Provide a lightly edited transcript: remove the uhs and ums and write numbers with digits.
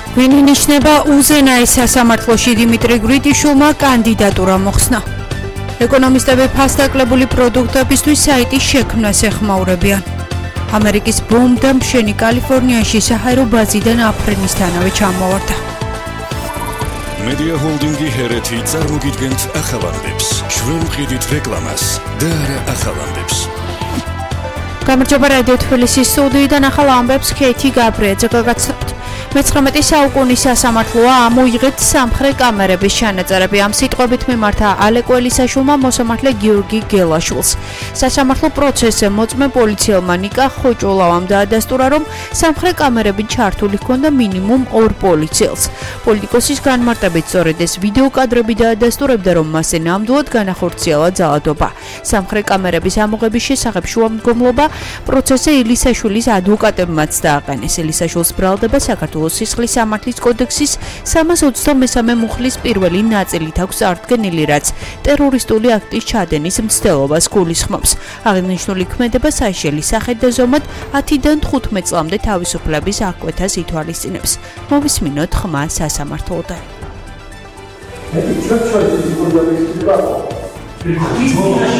ვინ ინიშნება უზენაეს სასამართლოში დიმიტრი გვირდიშვილმა კანდიდატურა მოხსნა. ეკონომისტები ფასდაკლებული პროდუქტებისთვის საიტის შექმნას ეხმაურებიან. ამერიკის ბომბდა მშენი კალიფორნიაში საჰაერო ბაზიდან აფრენისთანავე ჩამოვარდა. მედია ჰოლდინგი ჰერეთი წარმოგიდგენთ ახალამდებს. ჩვენ ვყიდით რეკლამას და არა ახალამდებს. გამარჯობა რადიო თბილისის სტუდიიდან ახალ ამბებს ქეთი გაბრიაძე გაგაცნობთ. მე-19 საუკუნის სასამართლოა ამოიღეთ სამხრე კამერების ჩანაწერები. ამ სიტყვებით მიმართა ალეკ ველისაშვილმა მოსამართლე გიორგი გელაშვილს. სასამართლო პროცესზე მოწმე პოლიციელმა ნიკა ხოჭოლავამ დაადასტურა, რომ სამხრე კამერები ჩართული ჰქონდა მინიმუმ 2 პოლიციელს. პოლიტიკოსის განმარტებით სწორედ ეს ვიდეო კადრები დაადასტურებდა, რომ მასზე ნამდვილად განახორციელა ძალადობა. სამხრე კამერების ამოღების შესახებ შუამდგომლობა პროცესზე ილისაშვილის ადვოკატებმაც დააყენეს. ილისაშვილს ბრალდება საქართველოს სისხლის სამართლის კოდექსის 323 მუხლის პირველი ნაწილით აქვს წარდგენილი, რაც ტერორისტული აქტის ჩადენის მცდელობას გულისხმობს. აღნიშნული ქმედება საშიელი სახით და ზომად 10-დან 15 წლამდე თავისუფლების აღკვეთას ითვალისწინებს. მოვისმინოთ ხმა სასამართლოდან.